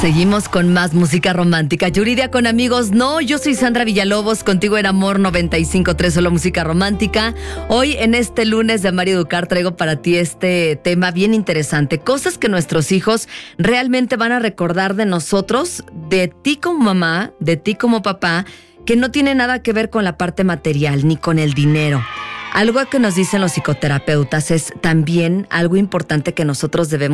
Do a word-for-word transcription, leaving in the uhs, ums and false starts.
Seguimos con más música romántica. Yuridia con amigos. No, yo soy Sandra Villalobos. Contigo en Amor noventa y cinco punto tres, solo música romántica. Hoy, en este lunes de Amar y Educar, traigo para ti este tema bien interesante. Cosas que nuestros hijos realmente van a recordar de nosotros, de ti como mamá, de ti como papá, que no tiene nada que ver con la parte material ni con el dinero. Algo que nos dicen los psicoterapeutas es también algo importante que nosotros debemos